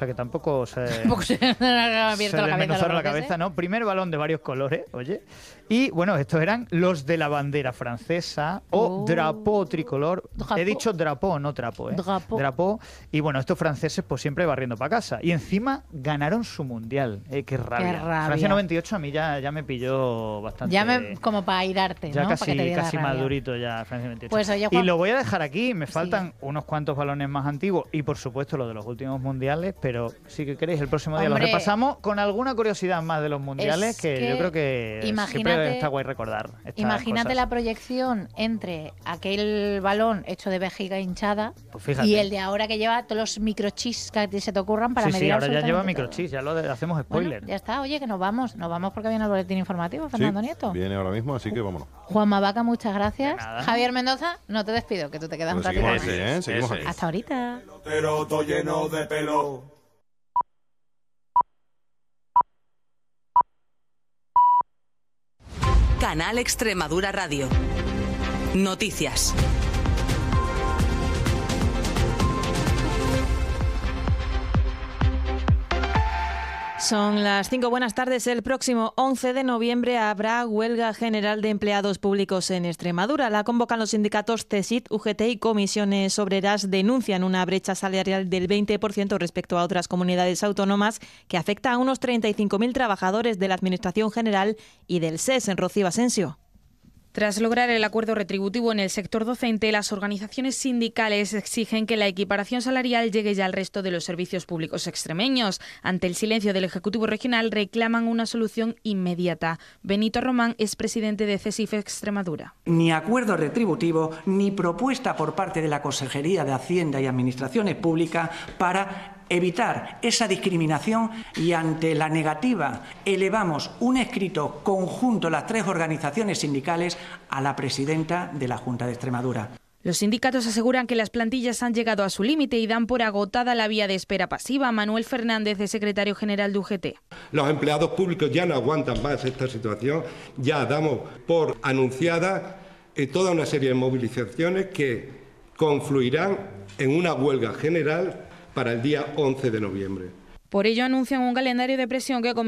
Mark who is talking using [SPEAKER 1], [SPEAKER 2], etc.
[SPEAKER 1] sea que tampoco se...
[SPEAKER 2] Tampoco se ha abierto la cabeza.
[SPEAKER 1] Desmenuzaron la cabeza, ¿no? Primer balón de varios colores, oye. Y bueno, estos eran los de la bandera francesa o drapeau tricolor.
[SPEAKER 2] Drapeau.
[SPEAKER 1] He dicho drapeau, no trapo, ¿eh? Drapeau. Y bueno, estos franceses pues siempre barriendo para casa. Y encima ganaron su mundial. Qué rabia.
[SPEAKER 2] Qué rabia.
[SPEAKER 1] Francia 98 a mí ya me pilló bastante.
[SPEAKER 2] Ya como para airarte,
[SPEAKER 1] ya
[SPEAKER 2] ¿no?
[SPEAKER 1] casi madurito ya Francia 98.
[SPEAKER 2] Pues, oye,
[SPEAKER 1] y lo voy a dejar aquí. Me faltan unos cuantos balones más antiguos y por supuesto los de los últimos mundiales, pero si que queréis el próximo día los repasamos con alguna curiosidad más de los mundiales que yo creo que siempre está guay recordar.
[SPEAKER 2] Imagínate la proyección entre aquel balón hecho de vejiga hinchada
[SPEAKER 1] pues
[SPEAKER 2] y el de ahora que lleva todos los microchips que se te ocurran para medir.
[SPEAKER 1] Sí, ahora ya lleva microchips, ya lo hacemos spoiler.
[SPEAKER 2] Bueno, ya está, oye, que nos vamos porque viene el boletín informativo, Fernando Nieto.
[SPEAKER 3] Viene ahora mismo, así que vámonos.
[SPEAKER 2] Juanma Vaca, muchas gracias. Javier Mendoza, no te despido, que tú te quedas un ratito más.
[SPEAKER 3] Seguimos aquí.
[SPEAKER 2] Hasta ahorita.
[SPEAKER 4] Pero todo lleno de pelo.
[SPEAKER 5] Canal Extremadura Radio. Noticias.
[SPEAKER 6] Son las 5. Buenas tardes. El próximo 11 de noviembre habrá huelga general de empleados públicos en Extremadura. La convocan los sindicatos CESID, UGT y Comisiones Obreras. Denuncian una brecha salarial del 20% respecto a otras comunidades autónomas que afecta a unos 35.000 trabajadores de la Administración General y del SES. En Rocío Asensio.
[SPEAKER 7] Tras lograr el acuerdo retributivo en el sector docente, las organizaciones sindicales exigen que la equiparación salarial llegue ya al resto de los servicios públicos extremeños. Ante el silencio del Ejecutivo Regional, reclaman una solución inmediata. Benito Román es presidente de CESIF Extremadura.
[SPEAKER 8] Ni acuerdo retributivo, ni propuesta por parte de la Consejería de Hacienda y Administraciones Públicas para evitar esa discriminación, y ante la negativa elevamos un escrito conjunto las tres organizaciones sindicales a la presidenta de la Junta de Extremadura.
[SPEAKER 7] Los sindicatos aseguran que las plantillas han llegado a su límite y dan por agotada la vía de espera pasiva. Manuel Fernández es secretario general de UGT.
[SPEAKER 9] Los empleados públicos ya no aguantan más esta situación. Ya damos por anunciada toda una serie de movilizaciones que confluirán en una huelga general para el día 11 de noviembre.
[SPEAKER 7] Por ello anuncian un calendario de presión que